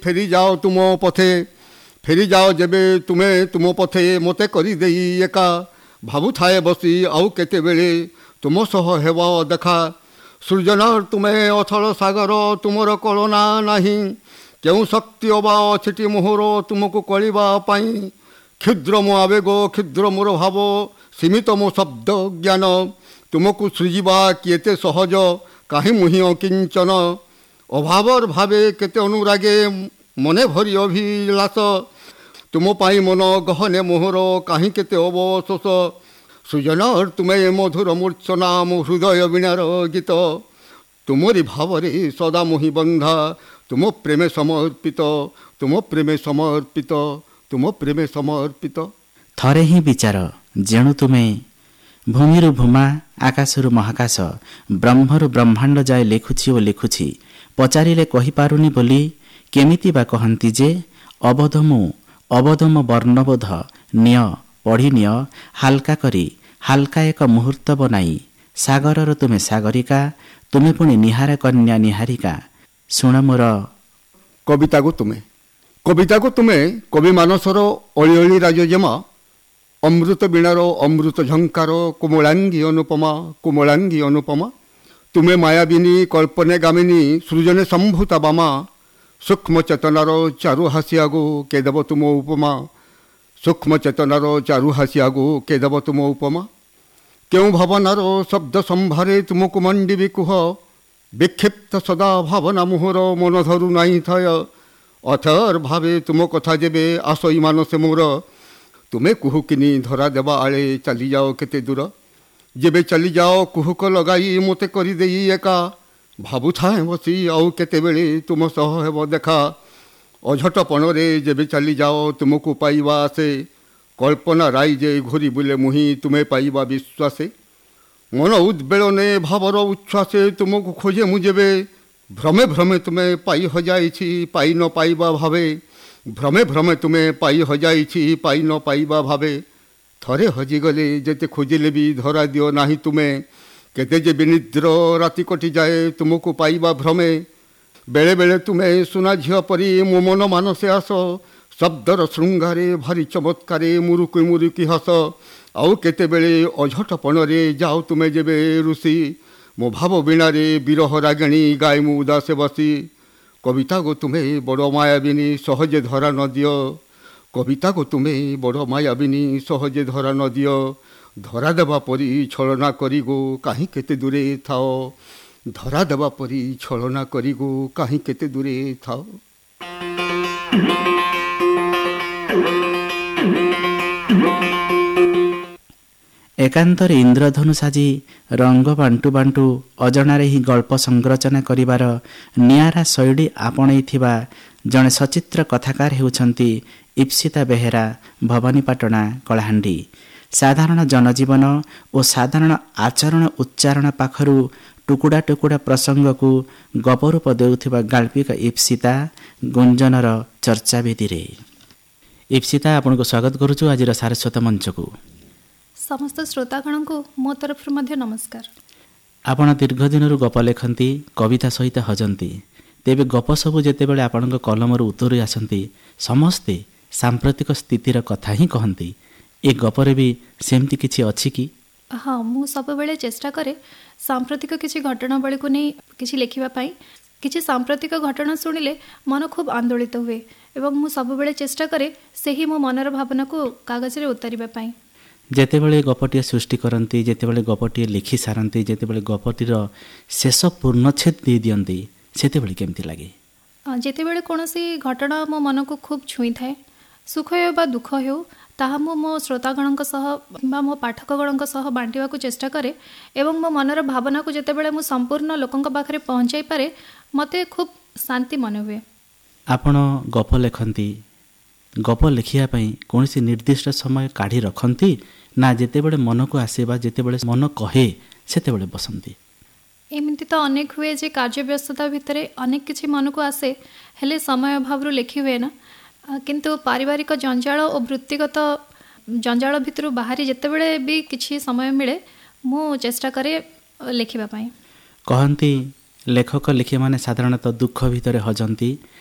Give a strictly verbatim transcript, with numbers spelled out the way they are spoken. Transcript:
ଫେରି ଯାଅ ତୁମ ପଥେ, ଫେରି ଯାଅ ଯେବେ ତୁମେ ତୁମ ପଥେ, ମୋତେ କରିଦେଇ ଏକା ଭାବୁଥାଏ ବସି ଆଉ କେତେବେଳେ ତୁମ ସହ ହେବ ଦେଖା। ସୃଜନ ତୁମେ ଅଥଳ ସାଗର, ତୁମର କଳନା ନାହିଁ, କେଉଁ ଶକ୍ତି ଅବା ଅଛିଟି ମୋହର ତୁମକୁ କଳିବା ପାଇଁ। କ୍ଷୁଦ୍ର ମୋ ଆବେଗ, କ୍ଷୁଦ୍ର ମୋର ଭାବ, ସୀମିତ ମୋ ଶବ୍ଦ ଜ୍ଞାନ, ତୁମକୁ ସୃଜିବା କି ଏତେ ସହଜ, କାହିଁ ମୁହିଁ ଅକିଞ୍ଚନ। ଅଭାବର ଭାବେ କେତେ ଅନୁରାଗେ, ମନେ ଭରି ଅଭିଳାଷ, ତୁମ ପାଇଁ ମନ ଗହନେ ମୋହର, କାହିଁ କେତେ ଅବଶୋଷ। ସୃଜନ ତୁମେ ମଧୁର ମୂର୍ଚ୍ଛନା, ମୋ ହୃଦୟ ବୀଣାର ଗୀତ, ତୁମରି ଭାବରେ ସଦା ମୋହି ବନ୍ଧା, ତୁମ ପ୍ରେମେ ସମର୍ପିତ, ତୁମ ପ୍ରେମେ ସମର୍ପିତ, ତୁମ ପ୍ରେମେ ସମର୍ପିତ। ଥରେ ହିଁ ବିଚାର ଯେଣୁ ତୁମେ ଭୂମିରୁ ଭୂମା, ଆକାଶରୁ ମହାକାଶ, ବ୍ରହ୍ମରୁ ବ୍ରହ୍ମାଣ୍ଡ ଯାଏ ଲେଖୁଛି ଓ ଲେଖୁଛି। ପଚାରିଲେ କହିପାରୁନି ବୋଲି କେମିତି ବା କହନ୍ତି ଯେ, ଅବୋଧ ମୁଁ ଅବୋଧ ମୋ ବର୍ଣ୍ଣବୋଧ, ନିଅ ପଢ଼ିନିଅ ହାଲକା କରି, ହାଲକା ଏକ ମୁହୂର୍ତ୍ତ ବନାଇ। ସାଗରର ତୁମେ ସାଗରିକା, ତୁମେ ପୁଣି ନିହାର କନ୍ୟା ନିହାରିକା। ଶୁଣ ମୋର କବିତାକୁ ତୁମେ, କବିତାକୁ ତୁମେ କବି ମାନସର ଅଳି ଅଳି ରାଜଜେମା, ଅମୃତ ବୀଣାର ଅମୃତ ଝଙ୍କାର, କୋମଳାଙ୍ଗୀ ଅନୁପମା, କୋମଳାଙ୍ଗୀ ଅନୁପମା। ତୁମେ ମାୟାବିନୀ କଳ୍ପନେ ଗାମିନୀ, ସୃଜନେ ସମ୍ଭୂତା ବାମା, ସୂକ୍ଷ୍ମ ଚେତନାର ଚାରୁ ହାସିଆଗୁ କେ ଦେବ ତୁମ ଉପମା, ସୂକ୍ଷ୍ମ ଚେତନାର ଚାରୁ ହାସିଆଗୁ କେ ଦେବ ତୁମ ଉପମା। କେଉଁ ଭାବନାର ଶବ୍ଦ ସମ୍ଭାରେ ତୁମକୁ ମଣ୍ଡିବି କୁହ, ବିକ୍ଷିପ୍ତ ସଦା ଭାବନା ମୋହର ମନ ଧରୁ ନାହିଁ ଥୟ। ଅଥର ଭାବେ ତୁମ କଥା ଯେବେ ଆସଇ ମାନସେ ମୋର, ତୁମେ କୁହୁକିନି ଧରା ଦେବା ଆଳେ ଚାଲିଯାଅ କେତେ ଦୂର। ଯେବେ ଚାଲିଯାଅ କୁହୁକ ଲଗାଇ ମୋତେ କରିଦେଇ ଏକା, ଭାବୁଥାଏ ବସି ଆଉ କେତେବେଳେ ତୁମ ସହ ହେବ ଦେଖା। ଅଝଟପଣରେ ଯେବେ ଚାଲିଯାଅ ତୁମକୁ ପାଇବା ଆସେ, କଳ୍ପନା ରାଇଜେ ଘୁରି ବୁଲେ ମୁହିଁ ତୁମେ ପାଇବା ବିଶ୍ୱାସେ। ମନ ଉଦ୍ବେଳନେ ଭାବର ଉଚ୍ଛ୍ୱାସେ ତୁମକୁ ଖୋଜେ ମୁଁ ଯେବେ, ଭ୍ରମେ ଭ୍ରମେ ତୁମେ ପାଇ ହଜାଇଛି ପାଇ ନ ପାଇବା ଭାବେ, ଭ୍ରମେ ଭ୍ରମେ ତୁମେ ପାଇ ହଜାଇଛି ପାଇ ନ ପାଇବା ଭାବେ। ଥରେ ହଜିଗଲେ ଯେତେ ଖୋଜିଲେ ବି ଧରା ଦିଅ ନାହିଁ ତୁମେ, କେତେ ଯେ ବିନିଦ୍ର ରାତି କଟିଯାଏ ତୁମକୁ ପାଇବା ଭ୍ରମେ। ବେଳେବେଳେ ତୁମେ ସୁନା ଝିଅ ପରି ମୋ ମନ ମାନସେ ଆସ, ଶବ୍ଦର ଶୃଙ୍ଗାରେ ଭାରି ଚମତ୍କାରେ ମୁରୁକି ମୁରୁକି ହସ। ଆଉ କେତେବେଳେ ଅଝଟପଣରେ ଯାଅ ତୁମେ ଯେବେ ରୁଷି, ମୋ ଭାବ ବୀଣାରେ ବିରହ ରାଗିଣୀ ଗାଏ ମୁଁ ଉଦାସେ ବସି। କବିତାକୁ ତୁମେ ବଡ଼ ମାୟାବିନୀ ସହଜେ ଧରା ନ ଦିଅ, କବିତାକୁ ତୁମେ ବଡ଼ ମାୟାବିନୀ ସହଜେ ଧରା ନ ଦିଅ। ଧରା ଦେବା ପରି ଛଳନା କରିଗୁ କାହିଁ କେତେ ଦୂରେ ଥାଅ, ଧରା ଦେବା ପରି ଛଳନା କରିଗୁ କାହିଁ କେତେ ଦୂରେ ଥାଅ। ଏକାନ୍ତରେ ଇନ୍ଦ୍ରଧନୁ ସାଜି ରଙ୍ଗ ବାଣ୍ଟୁ ବାଣ୍ଟୁ ଅଜଣାରେ ହିଁ ଗଳ୍ପ ସଂରଚନା କରିବାର ନିଆରା ଶୈଳୀ ଆପଣେଇଥିବା ଜଣେ ସଚିତ୍ର କଥାକାର ହେଉଛନ୍ତି ଇପ୍ସିତା ବେହେରା, ଭବାନୀପାଟଣା, କଳାହାଣ୍ଡି। ସାଧାରଣ ଜନଜୀବନ ଓ ସାଧାରଣ ଆଚରଣ ଉଚ୍ଚାରଣ ପାଖରୁ ଟୁକୁଡ଼ା ଟୁକୁଡ଼ା ପ୍ରସଙ୍ଗକୁ ଗପ ରୂପ ଦେଉଥିବା ଗାଳ୍ପିକା ଇପ୍ସିତା ଗୁଞ୍ଜନର ଚର୍ଚ୍ଚାବେଦୀରେ। ଇପ୍ସିତା, ଆପଣଙ୍କୁ ସ୍ୱାଗତ କରୁଛୁ ଆଜିର ସାରସ୍ୱତ ମଞ୍ଚକୁ। ସମସ୍ତ ଶ୍ରୋତାଗଣଙ୍କୁ ମୋ ତରଫରୁ ମଧ୍ୟ ନମସ୍କାର। ଆପଣ ଦୀର୍ଘ ଦିନରୁ ଗପ ଲେଖନ୍ତି, କବିତା ସହିତ ହଜନ୍ତି। ତେବେ ଗପ ସବୁ ଯେତେବେଳେ ଆପଣଙ୍କ କଲମରୁ ଉତରି ଆସନ୍ତି, ସମସ୍ତେ ସାମ୍ପ୍ରତିକ ସ୍ଥିତିର କଥା ହିଁ କହନ୍ତି। ଏ ଗପରେ ବି ସେମିତି କିଛି ଅଛି କି? ହଁ, ମୁଁ ସବୁବେଳେ ଚେଷ୍ଟା କରେ ସାମ୍ପ୍ରତିକ କିଛି ଘଟଣାବଳୀକୁ ନେଇ କିଛି ଲେଖିବା ପାଇଁ। କିଛି ସାମ୍ପ୍ରତିକ ଘଟଣା ଶୁଣିଲେ ମନ ଖୁବ୍ ଆନ୍ଦୋଳିତ ହୁଏ ଏବଂ ମୁଁ ସବୁବେଳେ ଚେଷ୍ଟା କରେ ସେହି ମୋ ମନର ଭାବନାକୁ କାଗଜରେ ଉତାରିବା ପାଇଁ। ଯେତେବେଳେ ଗପଟିଏ ସୃଷ୍ଟି କରନ୍ତି, ଯେତେବେଳେ ଗପଟିଏ ଲେଖି ସାରନ୍ତି, ଯେତେବେଳେ ଗପଟିର ଶେଷ ପୂର୍ଣ୍ଣଚ୍ଛେଦ ଦେଇଦିଅନ୍ତି, ସେତେବେଳେ କେମିତି ଲାଗେ? ଯେତେବେଳେ କୌଣସି ଘଟଣା ମୋ ମନକୁ ଖୁବ୍ ଛୁଇଁଥାଏ, ସୁଖ ହେଉ ବା ଦୁଃଖ ହେଉ, ତାହା ମୁଁ ମୋ ଶ୍ରୋତାଗଣଙ୍କ ସହ ବା ମୋ ପାଠକଗଣଙ୍କ ସହ ବାଣ୍ଟିବାକୁ ଚେଷ୍ଟା କରେ ଏବଂ ମୋ ମନର ଭାବନାକୁ ଯେତେବେଳେ ମୁଁ ସମ୍ପୂର୍ଣ୍ଣ ଲୋକଙ୍କ ପାଖରେ ପହଞ୍ଚାଇ ପାରେ, ମୋତେ ଖୁବ୍ ଶାନ୍ତି ମନେ ହୁଏ। ଆପଣ ଗପ ଲେଖନ୍ତି, ଗପ ଲେଖିବା ପାଇଁ କୌଣସି ନିର୍ଦ୍ଦିଷ୍ଟ ସମୟ କାଢ଼ି ରଖନ୍ତି ନା ଯେତେବେଳେ ମନକୁ ଆସେ ବା ଯେତେବେଳେ ମନ କହେ ସେତେବେଳେ ବସନ୍ତି? ଏମିତି ତ ଅନେକ ହୁଏ ଯେ କାର୍ଯ୍ୟ ବ୍ୟସ୍ତତା ଭିତରେ ଅନେକ କିଛି ମନକୁ ଆସେ, ହେଲେ ସମୟ ଅଭାବରୁ ଲେଖି ହୁଏ ନା। କିନ୍ତୁ ପାରିବାରିକ ଜଞ୍ଜାଳ ଓ ବୃତ୍ତିଗତ ଜଞ୍ଜାଳ ଭିତରୁ ବାହାରି ଯେତେବେଳେ ବି କିଛି ସମୟ ମିଳେ, ମୁଁ ଚେଷ୍ଟା କରେ ଲେଖିବା ପାଇଁ। କହନ୍ତି ଲେଖକ ଲେଖିମାନେ ସାଧାରଣତଃ ଦୁଃଖ ଭିତରେ ହଜନ୍ତି,